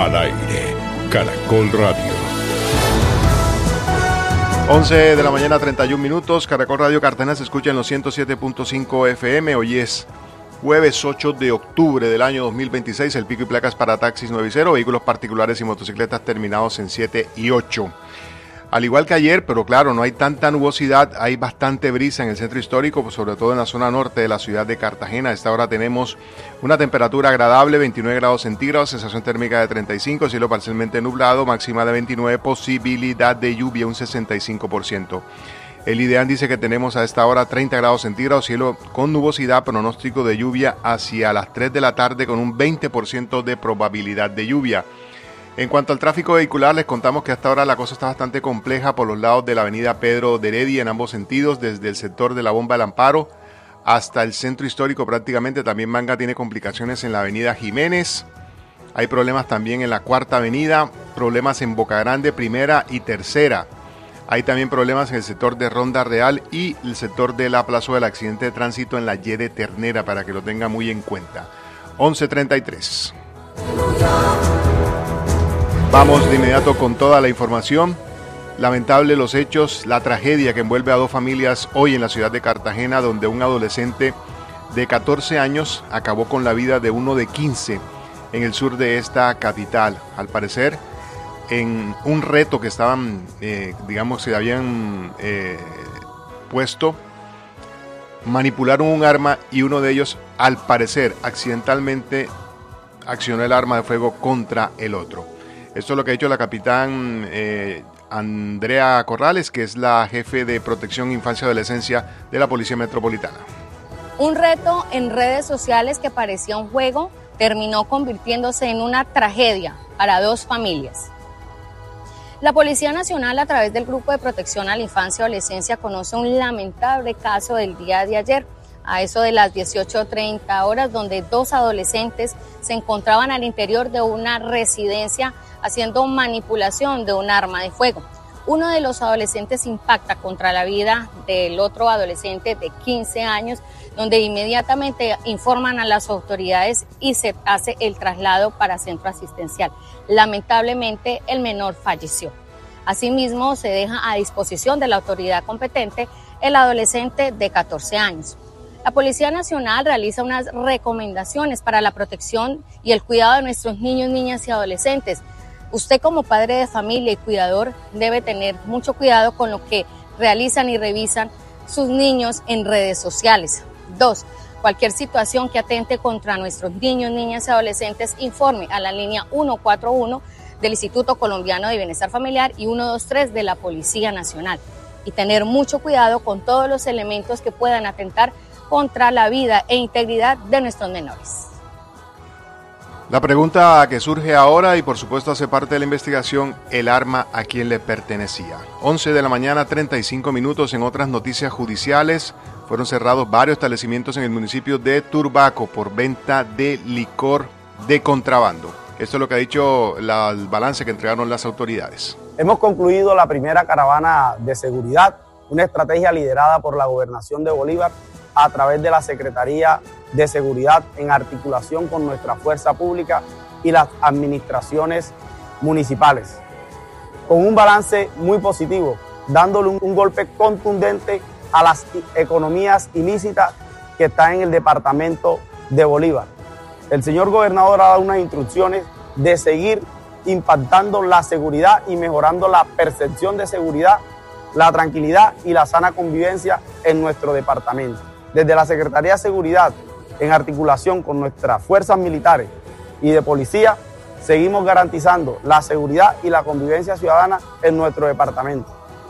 Al aire, Caracol Radio. 11 de la mañana, 31 minutos. Caracol Radio Cartagena se escucha en los 107.5 FM. Hoy es jueves 8 de octubre del año 2026. El pico y placas para taxis 9 y 0, vehículos particulares y motocicletas terminados en 7 y 8. Al igual que ayer, pero claro, no hay tanta nubosidad, hay bastante brisa en el centro histórico, sobre todo en la zona norte de la ciudad de Cartagena. A esta hora tenemos una temperatura agradable, 29 grados centígrados, sensación térmica de 35, cielo parcialmente nublado, máxima de 29, posibilidad de lluvia un 65%. El IDEAN dice que tenemos a esta hora 30 grados centígrados, cielo con nubosidad, pronóstico de lluvia hacia las 3 de la tarde con un 20% de probabilidad de lluvia. En cuanto al tráfico vehicular, les contamos que hasta ahora la cosa está bastante compleja por los lados de la avenida Pedro de Heredia en ambos sentidos, desde el sector de la Bomba del Amparo hasta el centro histórico prácticamente. También Manga tiene complicaciones en la avenida Jiménez. Hay problemas también en la Cuarta Avenida, problemas en Boca Grande, Primera y Tercera. Hay también problemas en el sector de Ronda Real y el sector de la Plaza del Accidente de Tránsito en la Y de Ternera, para que lo tenga muy en cuenta. 11:33. Vamos de inmediato con toda la información. Lamentable los hechos, la tragedia que envuelve a dos familias hoy en la ciudad de Cartagena, donde un adolescente de 14 años acabó con la vida de uno de 15 en el sur de esta capital. Al parecer, en un reto que estaban, se habían puesto, manipularon un arma y uno de ellos, al parecer, accidentalmente accionó el arma de fuego contra el otro. Esto es lo que ha dicho la capitán Andrea Corrales, que es la jefe de protección, infancia y adolescencia de la Policía Metropolitana. Un reto en redes sociales que parecía un juego terminó convirtiéndose en una tragedia para dos familias. La Policía Nacional, a través del Grupo de Protección a la Infancia y Adolescencia, conoce un lamentable caso del día de ayer, a eso de las 18:30 horas, donde dos adolescentes se encontraban al interior de una residencia haciendo manipulación de un arma de fuego. Uno de los adolescentes impacta contra la vida del otro adolescente de 15 años, donde inmediatamente informan a las autoridades y se hace el traslado para centro asistencial. Lamentablemente, el menor falleció. Asimismo, se deja a disposición de la autoridad competente el adolescente de 14 años. La Policía Nacional realiza unas recomendaciones para la protección y el cuidado de nuestros niños, niñas y adolescentes. Usted, como padre de familia y cuidador, debe tener mucho cuidado con lo que realizan y revisan sus niños en redes sociales. 2. Cualquier situación que atente contra nuestros niños, niñas y adolescentes, informe a la línea 141 del Instituto Colombiano de Bienestar Familiar y 123 de la Policía Nacional. Y tener mucho cuidado con todos los elementos que puedan atentar contra la vida e integridad de nuestros menores. La pregunta que surge ahora, y por supuesto hace parte de la investigación, ¿el arma a quién le pertenecía? 11 de la mañana, 35 minutos. En otras noticias judiciales, fueron cerrados varios establecimientos en el municipio de Turbaco por venta de licor de contrabando. Esto es lo que ha dicho el balance que entregaron las autoridades. Hemos concluido la primera caravana de seguridad, una estrategia liderada por la Gobernación de Bolívar a través de la Secretaría de Seguridad en articulación con nuestra fuerza pública y las administraciones municipales, con un balance muy positivo, dándole un golpe contundente a las economías ilícitas que están en el departamento de Bolívar. El señor gobernador ha dado unas instrucciones de seguir impactando la seguridad y mejorando la percepción de seguridad, la tranquilidad y la sana convivencia en nuestro departamento. Desde la Secretaría de Seguridad, en articulación con nuestras fuerzas militares y de policía, seguimos garantizando la seguridad y la convivencia ciudadana en nuestro departamento.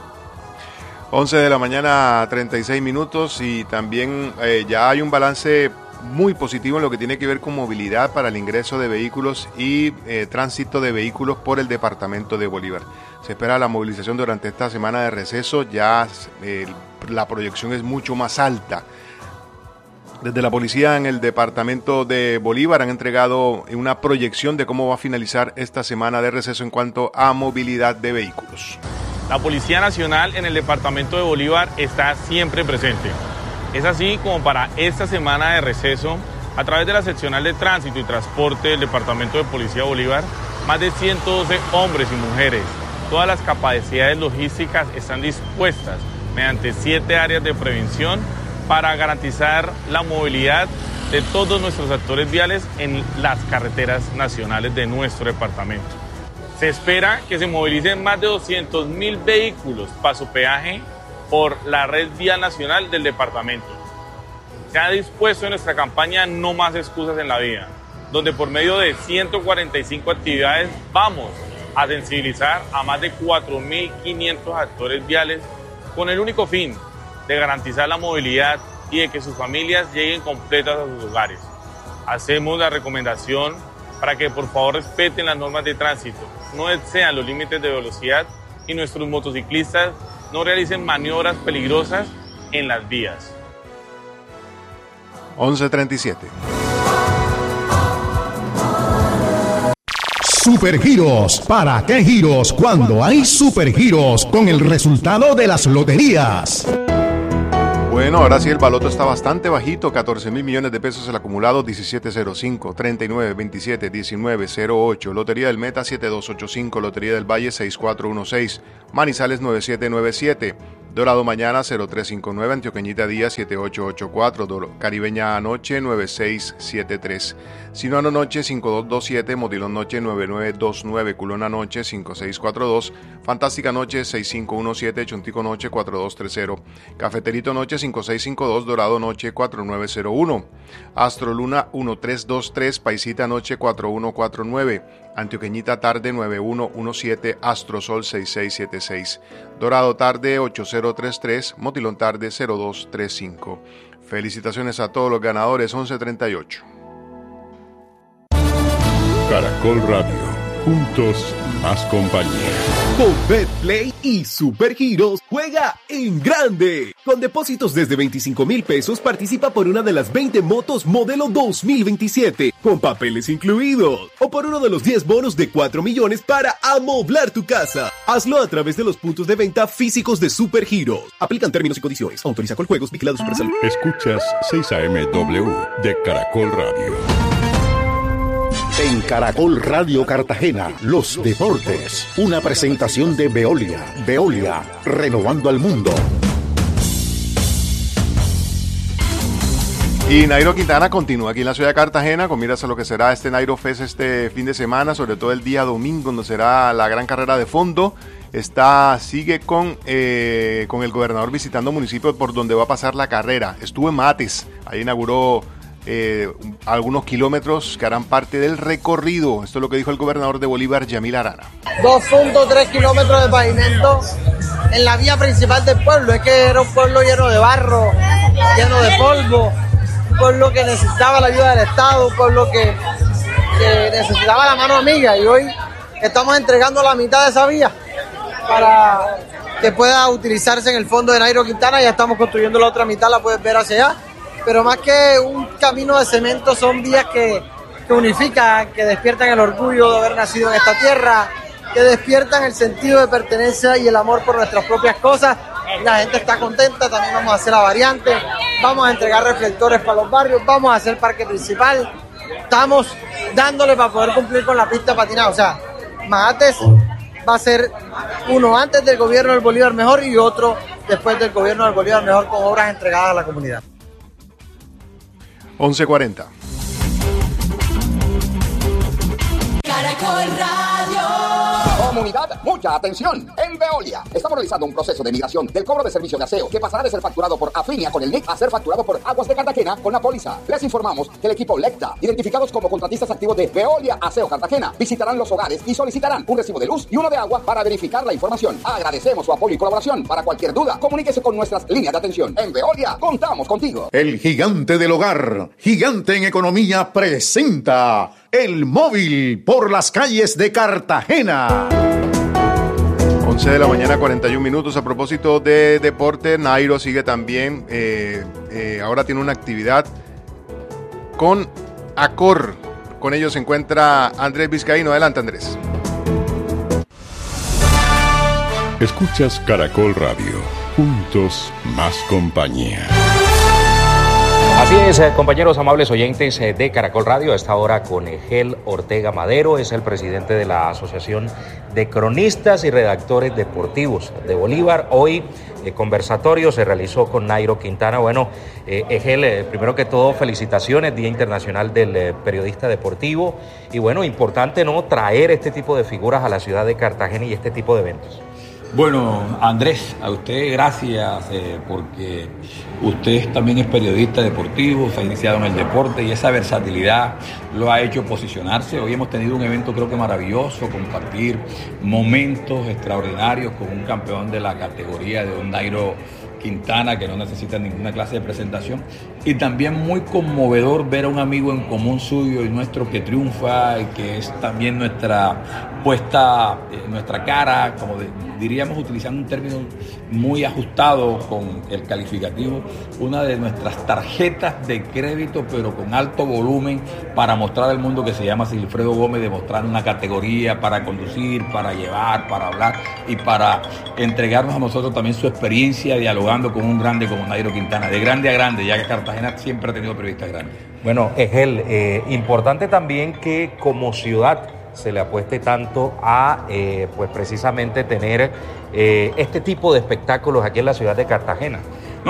11 de la mañana, 36 minutos, y también ya hay un balance muy positivo en lo que tiene que ver con movilidad para el ingreso de vehículos y tránsito de vehículos por el departamento de Bolívar. Se espera la movilización durante esta semana de receso, ya la proyección es mucho más alta. Desde la policía en el departamento de Bolívar han entregado una proyección de cómo va a finalizar esta semana de receso en cuanto a movilidad de vehículos. La Policía Nacional en el departamento de Bolívar está siempre presente. Es así como para esta semana de receso, a través de la seccional de tránsito y transporte del departamento de Policía Bolívar, más de 112 hombres y mujeres. Todas las capacidades logísticas están dispuestas mediante 7 áreas de prevención para garantizar la movilidad de todos nuestros actores viales en las carreteras nacionales de nuestro departamento. Se espera que se movilicen más de 200.000 vehículos paso peaje por la red vial nacional del departamento. Se ha dispuesto en nuestra campaña No Más Excusas en la Vida, donde por medio de 145 actividades vamos a sensibilizar a más de 4.500 actores viales con el único fin de garantizar la movilidad y de que sus familias lleguen completas a sus hogares. Hacemos la recomendación para que por favor respeten las normas de tránsito, no excedan los límites de velocidad y nuestros motociclistas no realicen maniobras peligrosas en las vías. 11:37. Supergiros. ¿Para qué giros cuando hay supergiros con el resultado de las loterías? Bueno, ahora sí el baloto está bastante bajito, 14.000 millones de pesos el acumulado, 1705, 39, 27, 19, 08, Lotería del Meta 7285, Lotería del Valle 6416, Manizales 9797, Dorado Mañana 0359, Antioqueñita Día 7884, Caribeña Anoche 9673, Sinuano Noche 5227, Motilón Noche 9929, Culón Anoche 5642, Fantástica Noche 6517, Chontico Noche 4230, Cafeterito Noche 5652, Dorado Noche 4901, Astro Luna 1323, Paisita Noche 4149, Antioqueñita Tarde 9117, Astro Sol 6676, Dorado Tarde 8033, Motilón Tarde 0235. Felicitaciones a todos los ganadores. 11:38. Caracol Radio. Juntos, más compañía. Con Betplay y Supergiros, juega en grande. Con depósitos desde 25,000 pesos, participa por una de las 20 motos modelo 2027, con papeles incluidos. O por uno de los 10 bonos de 4 millones para amoblar tu casa. Hazlo a través de los puntos de venta físicos de Supergiros. Aplican términos y condiciones. Autoriza Coljuegos, vigilado Supersalud. Escuchas 6 AM/W de Caracol Radio. En Caracol Radio Cartagena, los deportes. Una presentación de Veolia. Veolia, renovando al mundo. Y Nairo Quintana continúa aquí en la ciudad de Cartagena con miras a lo que será este Nairo Fest este fin de semana, sobre todo el día domingo, donde será la gran carrera de fondo. Sigue con el gobernador visitando municipios por donde va a pasar la carrera. Estuvo en Mates, ahí inauguró algunos kilómetros que harán parte del recorrido. Esto es lo que dijo el gobernador de Bolívar, Yamil Arana. 2.3 kilómetros de pavimento en la vía principal del pueblo. Es que era un pueblo lleno de barro, lleno de polvo, un pueblo que necesitaba la ayuda del Estado, un pueblo que necesitaba la mano amiga, y hoy estamos entregando la mitad de esa vía para que pueda utilizarse en el fondo de Nairo Quintana. Ya estamos construyendo la otra mitad, la puedes ver hacia allá. Pero más que un camino de cemento, son vías que unifican, que despiertan el orgullo de haber nacido en esta tierra, que despiertan el sentido de pertenencia y el amor por nuestras propias cosas. La gente está contenta. También vamos a hacer la variante, vamos a entregar reflectores para los barrios, vamos a hacer parque principal. Estamos dándole para poder cumplir con la pista patinada. O sea, Mahates va a ser uno antes del gobierno del Bolívar Mejor y otro después del gobierno del Bolívar Mejor, con obras entregadas a la comunidad. 11:40. Caracol Radio. Comunidad, mucha atención. En Veolia estamos realizando un proceso de migración del cobro de servicio de aseo, que pasará de ser facturado por Afinia con el NIC a ser facturado por Aguas de Cartagena con la póliza. Les informamos que el equipo Lecta, identificados como contratistas activos de Veolia Aseo Cartagena, visitarán los hogares y solicitarán un recibo de luz y uno de agua para verificar la información. Agradecemos su apoyo y colaboración. Para cualquier duda, comuníquese con nuestras líneas de atención. En Veolia, contamos contigo. El gigante del hogar, gigante en economía, presenta El Móvil por las calles de Cartagena. 11 de la mañana, 41 minutos. A propósito de deporte, Nairo sigue también, ahora tiene una actividad con Accor. Con ellos se encuentra Andrés Vizcaíno. Adelante, Andrés. Escuchas Caracol Radio. Juntos, más compañía. Así es, compañeros amables oyentes de Caracol Radio, a esta hora con Egel Ortega Madero, es el presidente de la Asociación de Cronistas y Redactores Deportivos de Bolívar. Hoy conversatorio se realizó con Nairo Quintana. Bueno, Egel, primero que todo, felicitaciones, Día Internacional del Periodista Deportivo. Y bueno, importante, ¿no?, traer este tipo de figuras a la ciudad de Cartagena y este tipo de eventos. Bueno, Andrés, a usted gracias, porque usted también es periodista deportivo, se ha iniciado en el deporte y esa versatilidad lo ha hecho posicionarse. Hoy hemos tenido un evento creo que maravilloso, compartir momentos extraordinarios con un campeón de la categoría de un Nairo Quintana que no necesita ninguna clase de presentación, y también muy conmovedor ver a un amigo en común suyo y nuestro que triunfa y que es también nuestra puesta, nuestra cara, como diríamos utilizando un término muy ajustado con el calificativo, una de nuestras tarjetas de crédito pero con alto volumen para mostrar al mundo, que se llama Silfredo Gómez, demostrar una categoría para conducir, para llevar, para hablar y para entregarnos a nosotros también su experiencia dialogando con un grande como Nairo Quintana, de grande a grande, ya que Cartagena siempre ha tenido periodistas grandes. Bueno, Egel, importante también que como ciudad se le apueste tanto a pues precisamente tener este tipo de espectáculos aquí en la ciudad de Cartagena.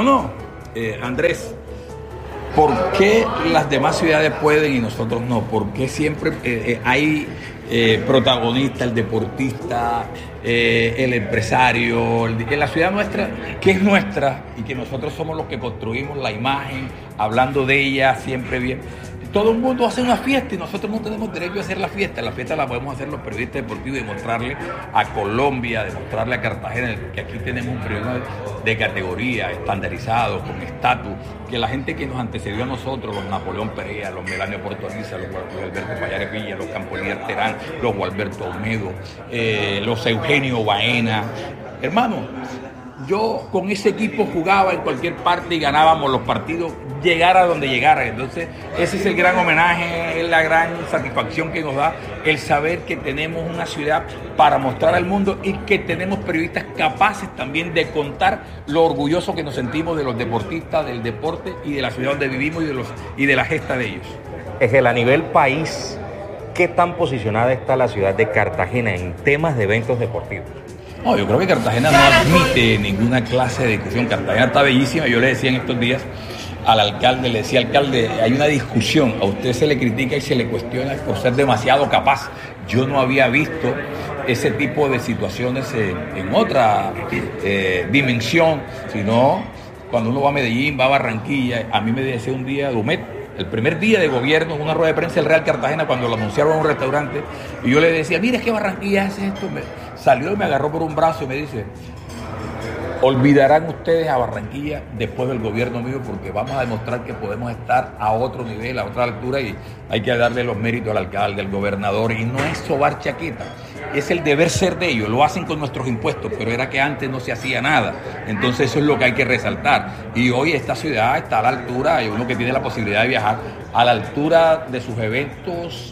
Andrés, ¿por qué las demás ciudades pueden y nosotros no? ¿Por qué siempre hay protagonista, el deportista, el empresario, en la ciudad nuestra, que es nuestra y que nosotros somos los que construimos la imagen, hablando de ella siempre bien? Todo el mundo hace una fiesta y nosotros no tenemos derecho a hacer la fiesta la podemos hacer los periodistas deportivos y demostrarle a Colombia, demostrarle a Cartagena que aquí tenemos un periodismo de categoría, estandarizado, con estatus, que la gente que nos antecedió a nosotros, los Napoleón Perea, los Melanio Portoriza, los Alberto Payares Villa, los Campolías Terán, los Gualberto Olmedo, los Eugenio Baena, hermano, yo con ese equipo jugaba en cualquier parte y ganábamos los partidos, llegara donde llegara. Entonces ese es el gran homenaje, es la gran satisfacción que nos da el saber que tenemos una ciudad para mostrar al mundo y que tenemos periodistas capaces también de contar lo orgulloso que nos sentimos de los deportistas, del deporte y de la ciudad donde vivimos y de la gesta de ellos. Egel, a nivel país, ¿qué tan posicionada está la ciudad de Cartagena en temas de eventos deportivos? No, yo creo que Cartagena no admite ninguna clase de discusión. Cartagena está bellísima. Yo le decía en estos días al alcalde, alcalde, hay una discusión, a usted se le critica y se le cuestiona por ser demasiado capaz. Yo no había visto ese tipo de situaciones en otra dimensión, sino cuando uno va a Medellín, va a Barranquilla. A mí me decía un día Dumet, el primer día de gobierno, en una rueda de prensa del Real Cartagena, cuando lo anunciaron en un restaurante, y yo le decía, mira, es que Barranquilla hace esto. Salió y me agarró por un brazo y me dice, olvidarán ustedes a Barranquilla después del gobierno mío, porque vamos a demostrar que podemos estar a otro nivel, a otra altura, y hay que darle los méritos al alcalde, al gobernador, y no es sobar chaqueta, es el deber ser de ellos. Lo hacen con nuestros impuestos, pero era que antes no se hacía nada. Entonces eso es lo que hay que resaltar, y hoy esta ciudad está a la altura, hay uno que tiene la posibilidad de viajar a la altura de sus eventos,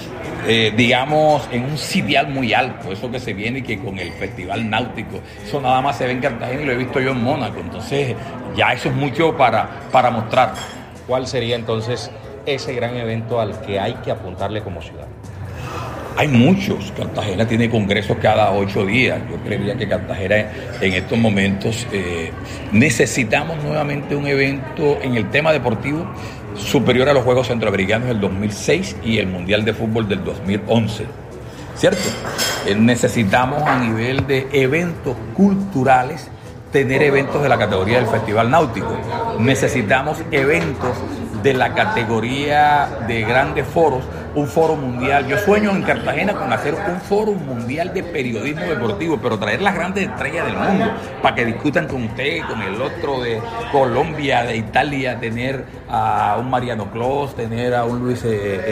digamos, en un sitial muy alto, eso que se viene y que con el Festival Náutico, eso nada más se ve en Cartagena y lo he visto yo en Mónaco. Entonces ya eso es mucho para mostrar. ¿Cuál sería entonces ese gran evento al que hay que apuntarle como ciudad? Hay muchos. Cartagena tiene congresos cada 8 días. Yo creería que Cartagena en estos momentos necesitamos nuevamente un evento en el tema deportivo superior a los Juegos Centroamericanos del 2006 y el Mundial de Fútbol del 2011, ¿cierto? Necesitamos a nivel de eventos culturales tener eventos de la categoría del Festival Náutico. Necesitamos eventos de la categoría de grandes foros, un foro mundial. Yo sueño en Cartagena con hacer un foro mundial de periodismo deportivo, pero traer las grandes estrellas del mundo para que discutan con usted, con el otro de Colombia, de Italia, tener a un Mariano Clos, tener a un Luis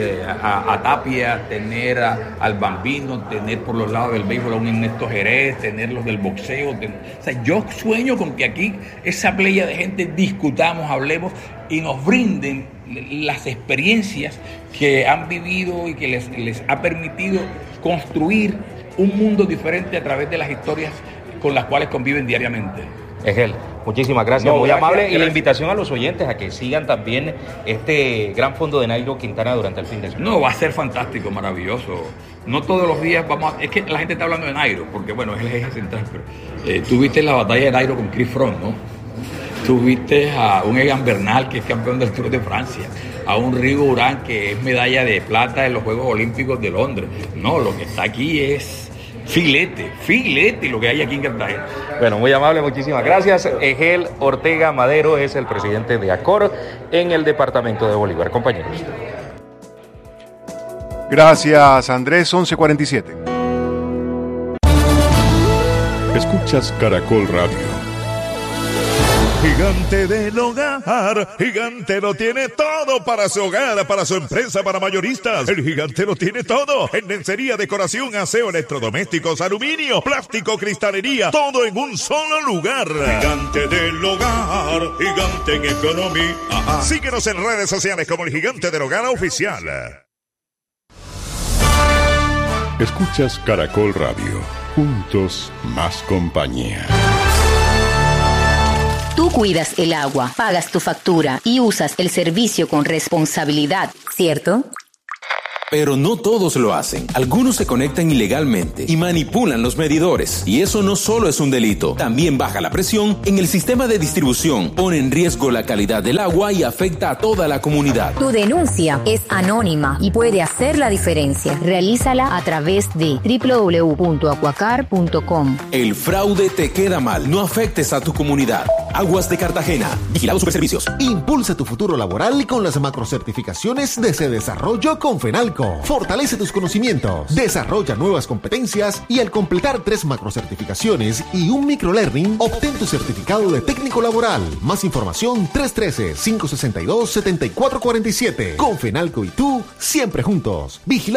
a Tapia, tener al Bambino, tener por los lados del béisbol a un Ernesto Jerez, tener los del boxeo. O sea, yo sueño con que aquí esa playa de gente discutamos, hablemos y nos brinden las experiencias que han vivido y que les ha permitido construir un mundo diferente a través de las historias con las cuales conviven diariamente. Egel, Muchísimas gracias, No, muy gracias, amable. Y la gracias. invitación a los oyentes a que sigan también este gran fondo de Nairo Quintana durante el fin de semana. No, va a ser fantástico, maravilloso. No todos los días es que la gente está hablando de Nairo, porque bueno, es el eje central, pero tú viste la batalla de Nairo con Chris Froome, ¿no? Tú viste a un Egan Bernal, que es campeón del Tour de Francia, a un Rigo Urán, que es medalla de plata en los Juegos Olímpicos de Londres. No, lo que está aquí es filete lo que hay aquí en Cartagena. Bueno, muy amable, muchísimas gracias. Egel Ortega Madero es el presidente de ACOR en el departamento de Bolívar. Compañeros. Gracias, Andrés. 11:47. Escuchas Caracol Radio. Gigante del Hogar, Gigante lo tiene todo para su hogar, para su empresa, para mayoristas. El Gigante lo tiene todo. En lencería, decoración, aseo, electrodomésticos, aluminio, plástico, cristalería, todo en un solo lugar. Gigante del Hogar, Gigante en economía. Síguenos en redes sociales como el Gigante del Hogar Oficial. Escuchas Caracol Radio. Juntos, más compañía. Tú cuidas el agua, pagas tu factura y usas el servicio con responsabilidad, ¿cierto? Pero no todos lo hacen. Algunos se conectan ilegalmente y manipulan los medidores. Y eso no solo es un delito, también baja la presión en el sistema de distribución, pone en riesgo la calidad del agua y afecta a toda la comunidad. Tu denuncia es anónima y puede hacer la diferencia. Realízala a través de www.acuacar.com. El fraude te queda mal. No afectes a tu comunidad. Aguas de Cartagena. Vigilado Superservicios. Impulsa tu futuro laboral con las macrocertificaciones de Se Desarrollo con Fenalco. Fortalece tus conocimientos, desarrolla nuevas competencias y al completar 3 macrocertificaciones y un microlearning, obtén tu certificado de técnico laboral. Más información 313-562-7447. Con Fenalco y tú, siempre juntos. Vigilado